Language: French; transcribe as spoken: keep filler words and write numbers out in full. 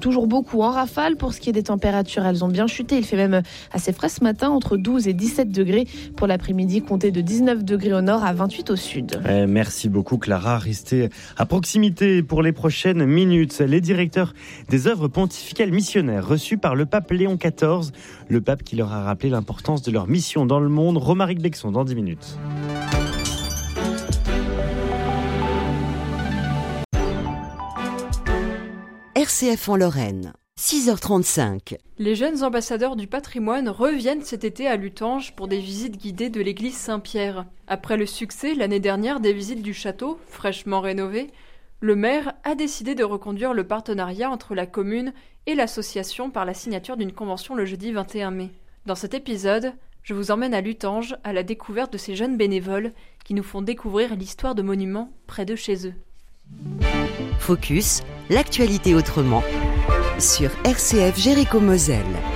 toujours beaucoup en rafale. Pour ce qui est des températures, elles ont bien chuté. Il fait même assez frais ce matin, entre douze et dix-sept degrés. Pour l'après-midi, comptez de dix-neuf degrés au nord à vingt-huit au sud. Eh, merci beaucoup Clara. Restez à proximité pour les prochaines minutes. Les directeurs des œuvres pontificales missionnaires reçus par le pape Léon quatorze. Le pape qui leur a rappelé l'importance de leur mission dans le monde. Romaric Bexon dans dix minutes. R C F en Lorraine, six heures trente-cinq. Les jeunes ambassadeurs du patrimoine reviennent cet été à Lutange pour des visites guidées de l'église Saint-Pierre. Après le succès l'année dernière des visites du château, fraîchement rénové, le maire a décidé de reconduire le partenariat entre la commune et l'association par la signature d'une convention le jeudi vingt et un mai. Dans cet épisode, je vous emmène à Lutange à la découverte de ces jeunes bénévoles qui nous font découvrir l'histoire de monuments près de chez eux. Focus, l'actualité autrement, sur R C F Jéricho Moselle.